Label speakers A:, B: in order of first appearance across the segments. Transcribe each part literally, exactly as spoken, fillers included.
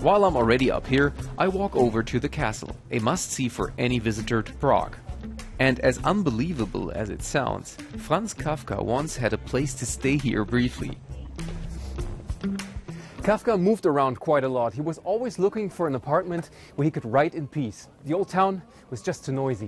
A: While I'm already up here, I walk over to the castle, a must-see for any visitor to Prague. And as unbelievable as it sounds, Franz Kafka once had a place to stay here briefly.
B: Kafka moved around quite a lot. He was always looking for an apartment where he could write in peace. The old town was just too noisy.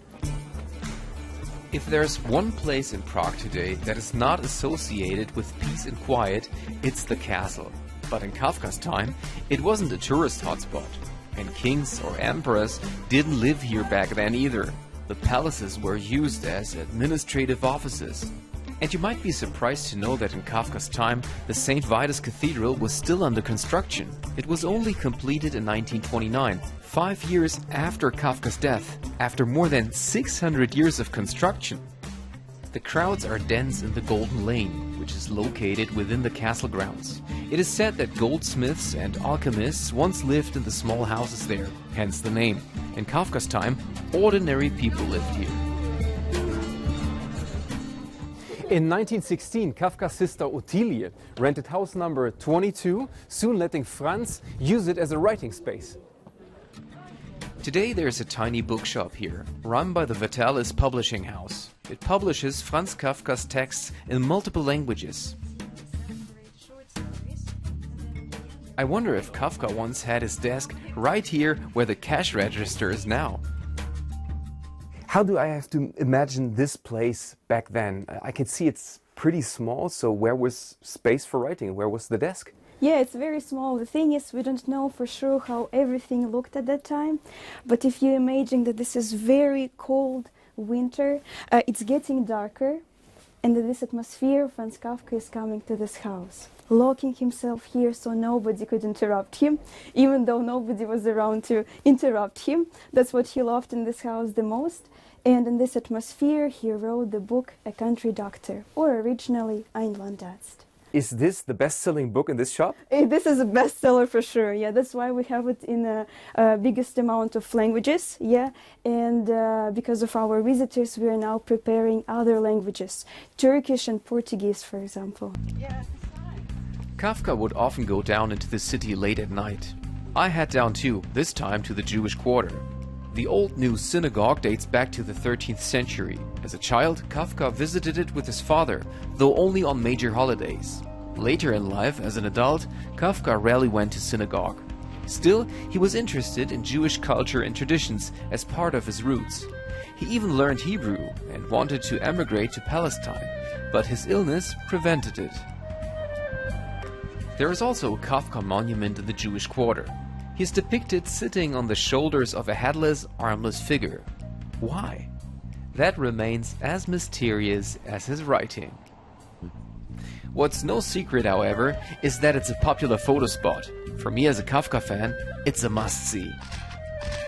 A: If there's one place in Prague today that is not associated with peace and quiet, it's the castle. But in Kafka's time, it wasn't a tourist hotspot. And kings or emperors didn't live here back then either. The palaces were used as administrative offices. And you might be surprised to know that in Kafka's time, the Saint Vitus Cathedral was still under construction. It was only completed in nineteen twenty-nine, five years after Kafka's death, after more than six hundred years of construction. The crowds are dense in the Golden Lane, which is located within the castle grounds. It is said that goldsmiths and alchemists once lived in the small houses there, hence the name. In Kafka's time, ordinary people lived here.
B: In nineteen sixteen, Kafka's sister Ottilie rented house number twenty-two, soon letting Franz use it as a writing space.
A: Today there's a tiny bookshop here, run by the Vitalis Publishing House. It publishes Franz Kafka's texts in multiple languages. I wonder if Kafka once had his desk right here where the cash register is now.
B: How do I have to imagine this place back then? I can see it's pretty small, so where was space for writing? Where was the desk?
C: Yeah, it's very small. The thing is, we don't know for sure how everything looked at that time. But if you imagine that this is very cold winter, uh, it's getting darker, and in this atmosphere, Franz Kafka is coming to this house, locking himself here so nobody could interrupt him, even though nobody was around to interrupt him. That's what he loved in this house the most. And in this atmosphere, he wrote the book A Country Doctor, or originally Einlandarzt.
B: Is this the best-selling book in this shop?
C: Uh, This is a bestseller for sure. Yeah, that's why we have it in a, a biggest amount of languages. Yeah, and uh, because of our visitors, we are now preparing other languages, Turkish and Portuguese, for example.
A: Kafka would often go down into the city late at night. I head down too, this time to the Jewish quarter. The old new synagogue dates back to the thirteenth century. As a child, Kafka visited it with his father, though only on major holidays. Later in life, as an adult, Kafka rarely went to synagogue. Still, he was interested in Jewish culture and traditions as part of his roots. He even learned Hebrew and wanted to emigrate to Palestine, but his illness prevented it. There is also a Kafka monument in the Jewish quarter. He is depicted sitting on the shoulders of a headless, armless figure. Why? That remains as mysterious as his writing. What's no secret, however, is that it's a popular photo spot. For me as a Kafka fan, it's a must-see.